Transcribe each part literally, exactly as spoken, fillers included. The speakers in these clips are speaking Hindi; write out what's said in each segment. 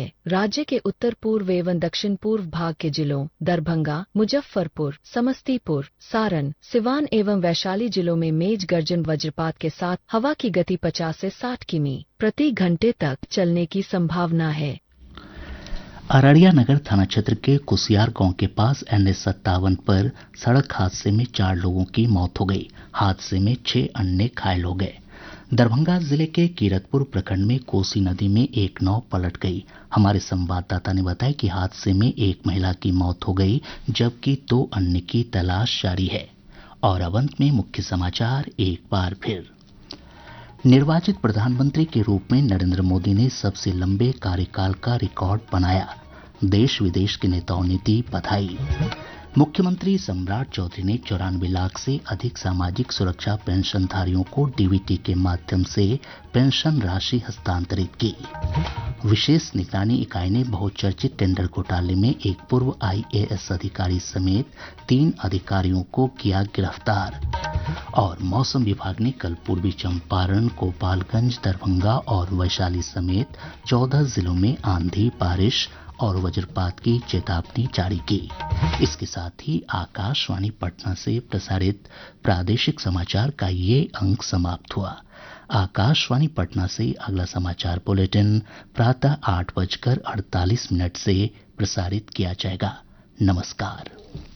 है। राज्य के उत्तर पूर्व एवं दक्षिण पूर्व भाग के जिलों दरभंगा, मुजफ्फरपुर, समस्तीपुर, सारण, सिवान एवं वैशाली जिलों में मेघ गर्जन वज्रपात के साथ हवा की गति पचास से साठ किमी प्रति घंटे तक चलने की संभावना है। अररिया नगर थाना क्षेत्र के कुसियार गांव के पास एन एच सत्तावन पर सड़क हादसे में चार लोगों की मौत हो गई। हादसे में छह अन्य घायल हो गए। दरभंगा जिले के कीरतपुर प्रखंड में कोसी नदी में एक नाव पलट गई। हमारे संवाददाता ने बताया कि हादसे में एक महिला की मौत हो गई, जबकि दो अन्य की तलाश जारी है। और अब अंत में मुख्य समाचार एक बार फिर। निर्वाचित प्रधानमंत्री के रूप में नरेंद्र मोदी ने सबसे लंबे कार्यकाल का रिकॉर्ड बनाया। देश विदेश के नेताओं ने दी बधाई। मुख्यमंत्री सम्राट चौधरी ने चौरानवे लाख से अधिक सामाजिक सुरक्षा पेंशनधारियों को डीबीटी के माध्यम से पेंशन राशि हस्तांतरित की। विशेष निगरानी इकाई ने बहुचर्चित टेंडर घोटाले में एक पूर्व आईएएस अधिकारी समेत तीन अधिकारियों को किया गिरफ्तार। और मौसम विभाग ने कल पूर्वी चंपारण, गोपालगंज, दरभंगा और वैशाली समेत चौदह जिलों में आंधी, बारिश और वज्रपात की चेतावनी जारी की। इसके साथ ही आकाशवाणी पटना से प्रसारित प्रादेशिक समाचार का ये अंक समाप्त हुआ। आकाशवाणी पटना से अगला समाचार बुलेटिन प्रातः आठ बजकर अड़तालीस मिनट से प्रसारित किया जाएगा। नमस्कार।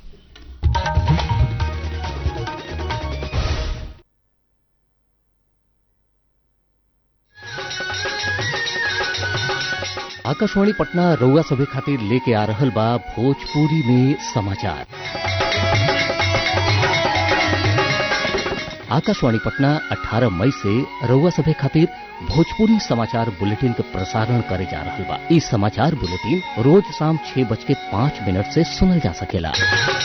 आकाशवाणी पटना रउआ सभे खातिर लेके आ रहल बा भोजपुरी में समाचार। आकाशवाणी पटना अठारह मई से रउआ सभे खातिर भोजपुरी समाचार बुलेटिन के प्रसारण करे जा रहल बा। इस समाचार बुलेटिन रोज शाम छह बज के पाँच मिनट से सुनल जा सकेला।